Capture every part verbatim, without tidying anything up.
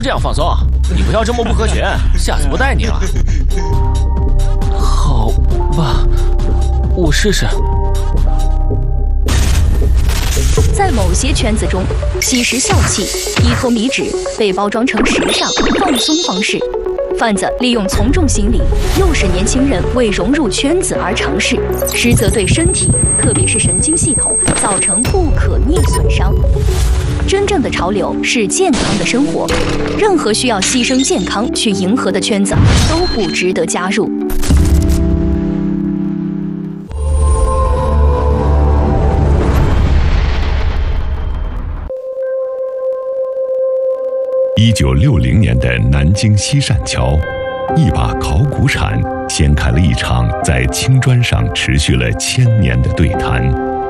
这样放松，你不要这么不合群，下次不带你了。 好吧，我试试。 在某些圈子中，吸食笑气、低头迷纸被包装成时尚、放松方式。贩子利用从众心理，诱使年轻人为融入圈子而尝试，实则对身体，特别是神经系统造成不可逆损伤。真正的潮流是健康的生活，任何需要牺牲健康去迎合的圈子都不值得加入。 一九六零年的南京西善桥，一把考古铲掀开了一场在青砖上持续了千年的对谈。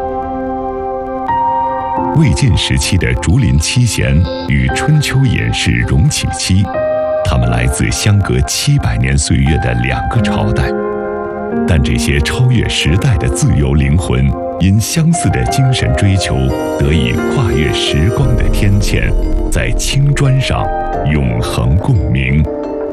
魏晋时期的竹林七贤与春秋隐士荣启期，他们来自相隔七百年岁月的两个朝代，但这些超越时代的自由灵魂，因相似的精神追求，得以跨越时光的天堑，在青砖上永恒共鸣。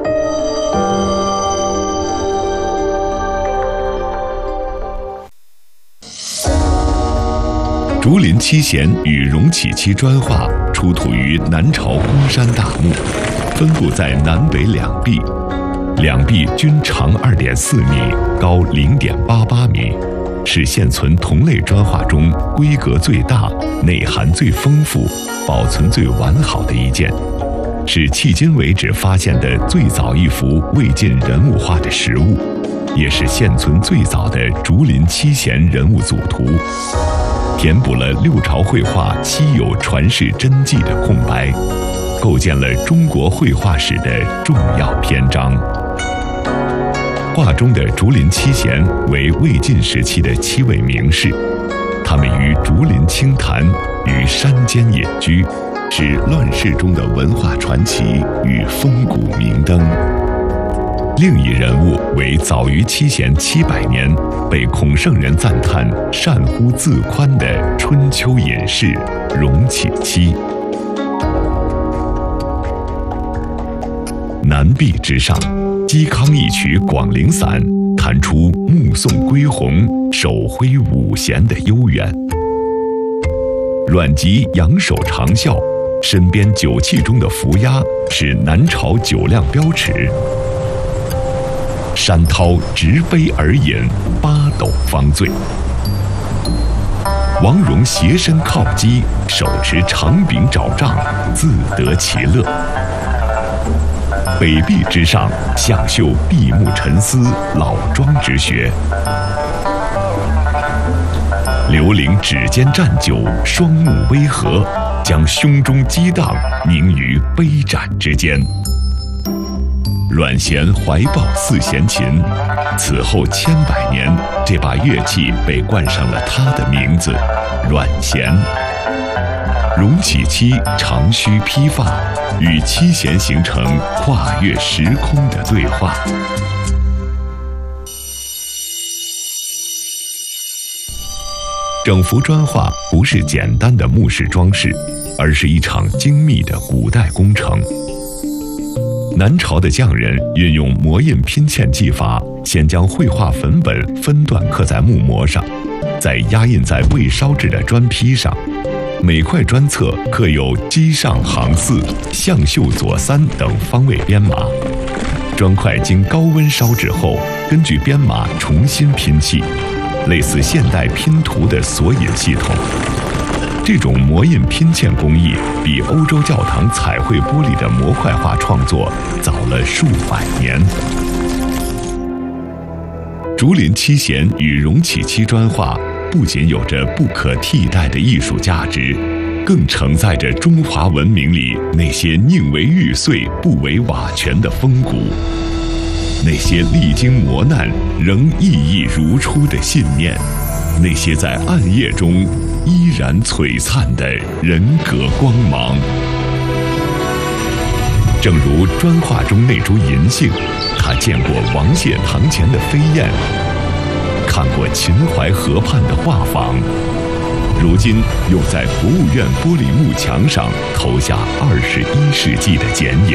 竹林七贤与荣启期砖画出土于南朝公山大墓，分布在南北两壁，两壁均长 二点四米，高 零点八八米，是现存同类砖画中规格最大、内涵最丰富、保存最完好的一件，是迄今为止发现的最早一幅魏晋人物画的实物，也是现存最早的竹林七贤人物组图，填补了六朝绘画稀有传世真迹的空白，构建了中国绘画史的重要篇章。画中的竹林七贤为魏晋时期的七位名士，他们于竹林清谈，于山间隐居，是乱世中的文化传奇与风骨明灯。另一人物为早于七贤七百年，被孔圣人赞叹善乎自宽的春秋隐士荣启期。南壁之上，嵇康一曲《广陵散》，弹出目送归鸿，手挥五弦的悠远。阮籍仰首长啸，身边酒器中的伏鸦是南朝酒量标尺。山涛执杯而饮，八斗方醉。王戎斜身靠击，手持长柄找杖，自得其乐。北壁之上，向秀闭目沉思，老庄之学。刘伶指尖蘸酒，双目微合，将胸中激荡凝于杯盏之间。阮咸怀抱四弦琴，此后千百年，这把乐器被冠上了他的名字——阮咸。荣启期长须披发，与七贤形成跨越时空的对话。整幅砖画不是简单的墓室装饰，而是一场精密的古代工程。南朝的匠人运用模印拼嵌技法，先将绘画粉本分段刻在木模上，再压印在未烧制的砖坯上。每块砖侧刻有基上行四、向秀左三等方位编码。砖块经高温烧制后，根据编码重新拼砌，类似现代拼图的索引系统。这种模印拼嵌工艺比欧洲教堂彩绘玻璃的模块化创作早了数百年。竹林七贤与荣启期砖画不仅有着不可替代的艺术价值，更承载着中华文明里那些宁为玉碎不为瓦全的风骨，那些历经磨难仍熠熠如初的信念，那些在暗夜中依然璀璨的人格光芒。正如砖画中那株银杏，他见过王谢堂前的飞燕，看过秦淮河畔的画舫，如今又在博物院玻璃幕墙上投下二十一世纪的剪影。